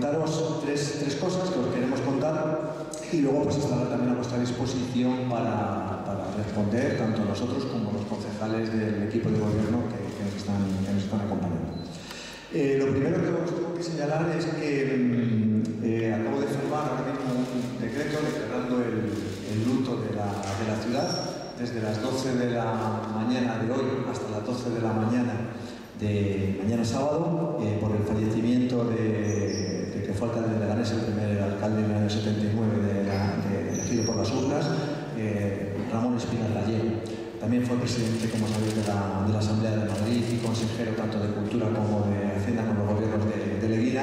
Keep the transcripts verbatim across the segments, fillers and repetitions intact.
comentaros tres, tres cosas que os queremos contar y luego pues estará también a vuestra disposición para, para responder tanto nosotros como los concejales del equipo de gobierno que, que, nos, están, que nos están acompañando. Eh, lo primero que os tengo que señalar es que eh, acabo de firmar ahora mismo un decreto declarando el, el luto de la, de la ciudad desde las doce de la mañana de hoy hasta las doce de la mañana de mañana sábado eh, por el fallecimiento de, de que fue alcalde de Leganés, el primer alcalde en el año setenta y nueve de la, de, elegido por las urnas, eh, Ramón Espinas Gallego. También fue presidente, como sabéis, de la, de la Asamblea de Madrid y consejero tanto de Cultura como de Hacienda con los gobiernos de, de Leguina,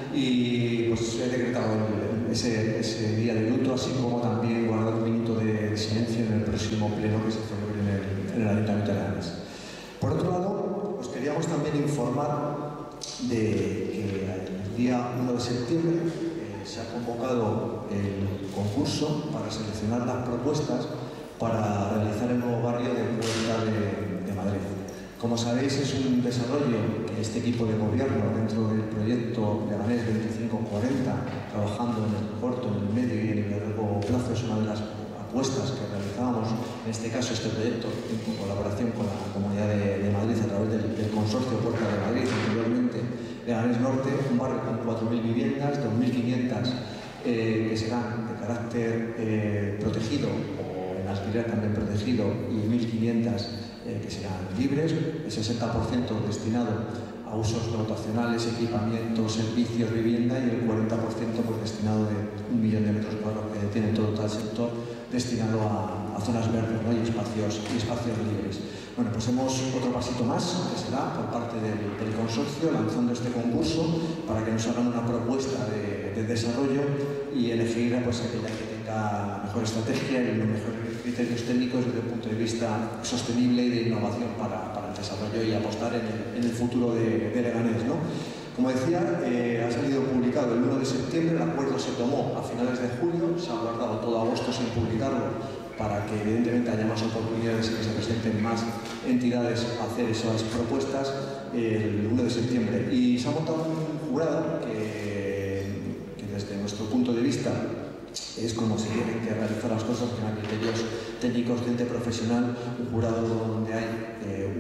y pues he decretado el, ese, ese día de luto, así como también guardar un minuto de silencio en el próximo pleno que se celebre en el, en el Ayuntamiento de Leganés. Por otro lado, os queríamos también informar de que el día uno de septiembre eh, se ha convocado el concurso para seleccionar las propuestas para realizar el nuevo barrio de Puerta de, de Madrid. Como sabéis, es un desarrollo que este equipo de gobierno, dentro del proyecto Leganés veinticinco cuarenta, trabajando en el corto, en el medio y en el largo plazo, es una de las apuestas que realizábamos, en este caso este proyecto, en colaboración con la Comunidad de, de Madrid a través del, del consorcio Puerta de Madrid, anteriormente Leganés Norte, un barrio con cuatro mil viviendas, dos mil quinientas eh, que serán de carácter eh, protegido o en alquiler también protegido y mil quinientas eh, que serán libres, el sesenta por ciento destinado a usos dotacionales, equipamientos, servicios, vivienda, y el cuarenta por ciento pues, destinado de un millón de metros cuadrados que tiene todo el sector destinado a, a zonas verdes, ¿no? y, espacios, y espacios libres. Bueno, pues hemos otro pasito más que se da por parte del, del consorcio lanzando este concurso para que nos hagan una propuesta de, de desarrollo y elegir pues, aquella que tenga la mejor estrategia y los mejores criterios técnicos desde el punto de vista sostenible y de innovación para, para el desarrollo y apostar en el, en el futuro de, de Leganés, ¿no? Como decía, eh, ha salido publicado el uno de septiembre, el acuerdo se tomó a finales de julio, se ha guardado todo agosto sin publicarlo para que evidentemente haya más oportunidades y que se presenten más entidades a hacer esas propuestas el uno de septiembre. Y se ha montado un jurado que, que desde nuestro punto de vista es como se tienen que realizar las cosas, que hay criterios técnicos de ente profesional, un jurado donde hay eh,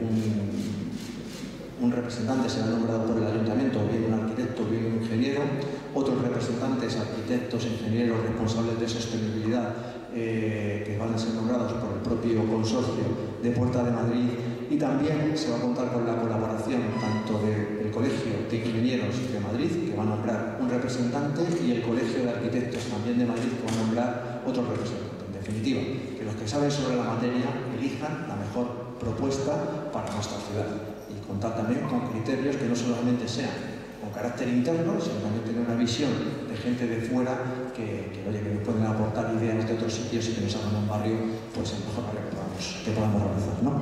un, un representante será nombrado por el ayuntamiento, o bien un arquitecto, o bien un ingeniero, otros representantes, arquitectos, ingenieros, responsables de sostenibilidad, eh, que van a ser nombrados por el propio consorcio de Puerta de Madrid, y también se va a contar con la colaboración tanto del Colegio de Ingenieros de Madrid, que va a nombrar un representante, y el Colegio de Arquitectos también de Madrid, que va a nombrar otro representante. En definitiva, que los que saben sobre la materia elijan la mejor propuesta para nuestra ciudad, y contar también con criterios que no solamente sean con carácter interno, sino también tener una visión de gente de fuera que, que, oye, que nos pueden aportar ideas de otros sitios y que nos hagan un barrio pues el mejor barrio que podamos, que podamos realizar, ¿no?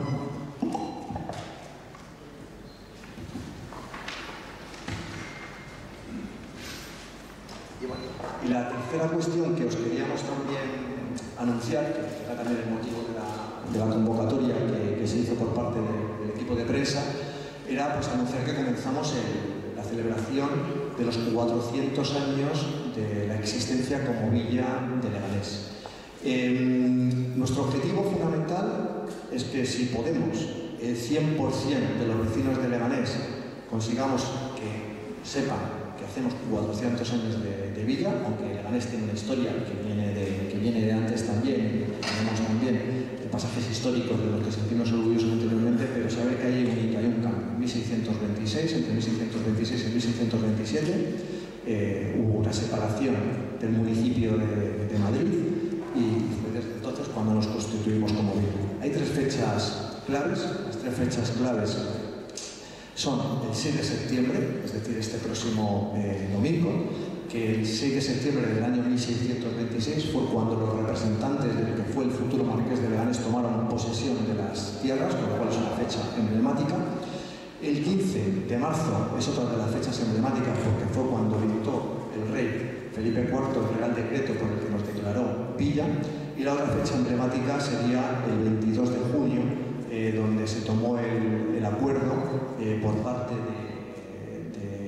Y, bueno, y la tercera cuestión que os queríamos también anunciar, que era también el motivo de la, de la convocatoria que, que se hizo por parte de, del equipo de prensa, era pues anunciar que comenzamos el la celebración de los cuatrocientos años de la existencia como villa de Leganés. Eh, nuestro objetivo fundamental es que si podemos, el cien por cien de los vecinos de Leganés consigamos que sepan que hacemos cuatrocientos años de, de villa, aunque Leganés tiene una historia que viene de, que viene de antes también, y tenemos también pasajes históricos de los que sentimos orgullosos anteriormente, pero saber que hay un, que hay un cambio. En mil seiscientos veintiséis, entre mil seiscientos veintiséis y mil seiscientos veintisiete, eh, hubo una separación del municipio de, de Madrid, y fue desde entonces cuando nos constituimos como villa. Hay tres fechas claves. Las tres fechas claves son el seis de septiembre, es decir, este próximo eh, domingo, que el seis de septiembre del año mil seiscientos veintiséis fue cuando los representantes del que fue el futuro marqués de Leganés tomaron posesión de las tierras, con lo cual es una fecha emblemática. El quince de marzo es otra de las fechas emblemáticas porque fue cuando dictó el rey Felipe cuarto el Real Decreto por el que nos declaró villa, y la otra fecha emblemática sería el veintidós de junio, eh, donde se tomó el, el acuerdo eh, por parte de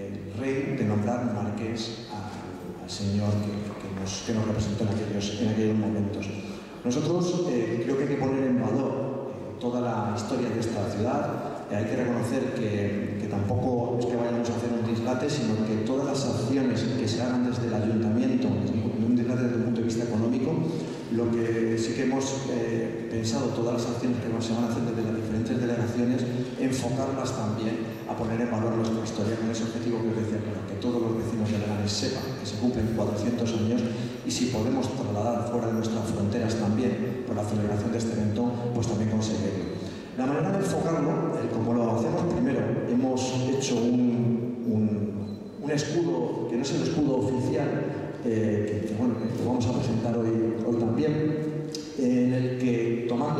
rey de nombrar marqués al, al señor que, que, nos, que nos representó en aquellos, en aquellos momentos. Nosotros eh, creo que hay que poner en valor eh, toda la historia de esta ciudad. Eh, hay que reconocer que, que tampoco es que vayamos a hacer un dislate, sino que todas las acciones que se hagan desde el ayuntamiento, un dislate desde el punto de vista económico, lo que sí que hemos eh, pensado, todas las acciones que se van a hacer desde las diferentes delegaciones, enfocarlas también a poner en valor nuestra historia con ese objetivo que os decía, para que todos los vecinos de Leganés sepan que se cumplen cuatrocientos años y si podemos trasladar fuera de nuestras fronteras también por la celebración de este evento, pues también conseguirlo. La manera de enfocarlo, eh, como lo hacemos primero, hemos hecho un, un, un escudo que no es el escudo oficial, eh, que, que, bueno, que vamos a presentar hoy